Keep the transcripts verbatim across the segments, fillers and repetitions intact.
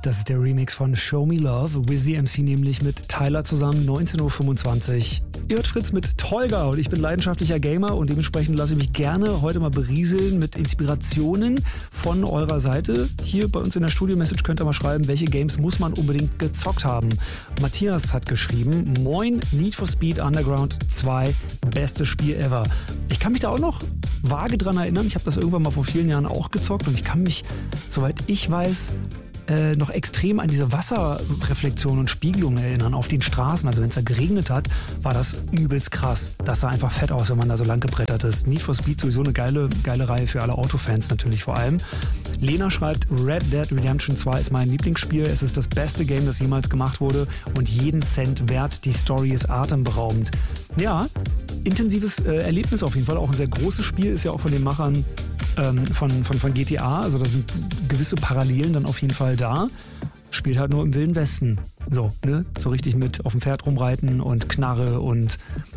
Das ist der Remix von Show Me Love, Wiz the M C nämlich mit Tyler zusammen, neunzehn Uhr fünfundzwanzig. Ihr hört Fritz mit Tolga und ich bin leidenschaftlicher Gamer und dementsprechend lasse ich mich gerne heute mal berieseln mit Inspirationen von eurer Seite. Hier bei uns in der Studio-Message könnt ihr mal schreiben, welche Games muss man unbedingt gezockt haben. Matthias hat geschrieben, moin, Need for Speed Underground zwei, bestes Spiel ever. Ich kann mich da auch noch vage dran erinnern, ich habe das irgendwann mal vor vielen Jahren auch gezockt und ich kann mich, soweit ich weiß, Äh, noch extrem an diese Wasserreflexion und Spiegelung erinnern auf den Straßen. Also wenn es da geregnet hat, war das übelst krass. Das sah einfach fett aus, wenn man da so lang gebrettert ist. Need for Speed sowieso eine geile, geile Reihe für alle Autofans natürlich vor allem. Lena schreibt, Red Dead Redemption zwei ist mein Lieblingsspiel. Es ist das beste Game, das jemals gemacht wurde und jeden Cent wert. Die Story ist atemberaubend. Ja, intensives äh, Erlebnis auf jeden Fall. Auch ein sehr großes Spiel, ist ja auch von den Machern ähm, von, von, von G T A. Also da sind gewisse Parallelen dann auf jeden Fall da. Spielt halt nur im Wilden Westen. So, ne? So richtig mit auf dem Pferd rumreiten und Knarre und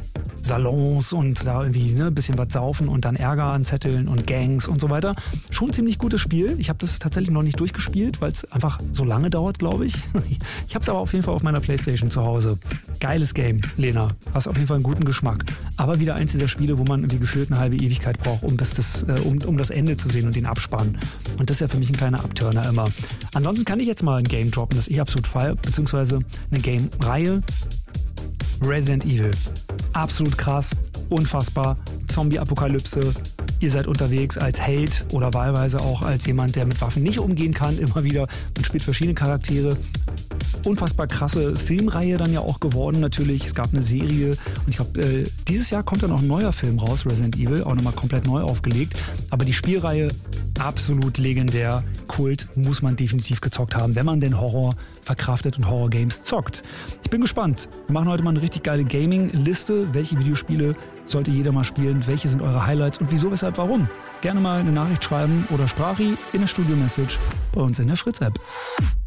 Salons und da irgendwie ne, ein bisschen was saufen und dann Ärger anzetteln und Gangs und so weiter. Schon ein ziemlich gutes Spiel. Ich habe das tatsächlich noch nicht durchgespielt, weil es einfach so lange dauert, glaube ich. Ich habe es aber auf jeden Fall auf meiner Playstation zu Hause. Geiles Game, Lena. Hast auf jeden Fall einen guten Geschmack. Aber wieder eins dieser Spiele, wo man irgendwie gefühlt eine halbe Ewigkeit braucht, um, bis das, äh, um, um das Ende zu sehen und den Abspann. Und das ist ja für mich ein kleiner Abturner immer. Ansonsten kann ich jetzt mal ein Game droppen, das ich absolut feiere, beziehungsweise eine Game-Reihe. Resident Evil. Absolut krass, unfassbar, Zombie-Apokalypse. Ihr seid unterwegs als Held oder wahlweise auch als jemand, der mit Waffen nicht umgehen kann, immer wieder. Man spielt verschiedene Charaktere. Unfassbar krasse Filmreihe dann ja auch geworden natürlich. Es gab eine Serie und ich glaube, äh, dieses Jahr kommt dann auch ein neuer Film raus, Resident Evil, auch nochmal komplett neu aufgelegt. Aber die Spielreihe absolut legendär, Kult, muss man definitiv gezockt haben, wenn man den Horror verkraftet und Horror-Games zockt. Ich bin gespannt. Wir machen heute mal eine richtig geile Gaming-Liste. Welche Videospiele sollte jeder mal spielen? Welche sind eure Highlights und wieso, weshalb, warum? Gerne mal eine Nachricht schreiben oder Sprachi in der Studio-Message bei uns in der Fritz-App.